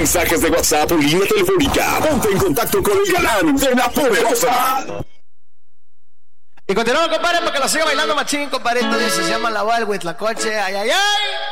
mensajes de WhatsApp o línea telefónica. Ponte en contacto con el galán de La Poderosa. Y continuamos, compadre, para que lo siga bailando machín, compadre. Esto dice, se llama La Wild with la coche. Ay, ay, ay.